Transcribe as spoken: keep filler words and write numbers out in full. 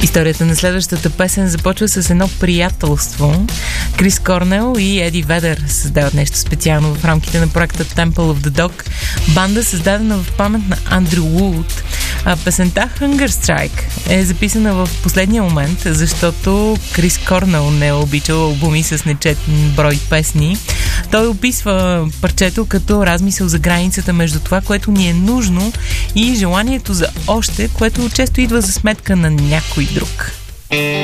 Историята на следващата песен започва с едно приятелство. Крис Корнел и Еди Ведър създават нещо специално в рамките на проекта Temple of the Dog, банда създадена в памет на Андрю Вуд. А песента Hunger Strike е записана в последния момент, защото Крис Корнел не е обичал албуми с нечетен брой песни. Той описва парчето като размисъл за границата между това, което ни е нужно, и желанието за още, което често идва за сметка на някой друг.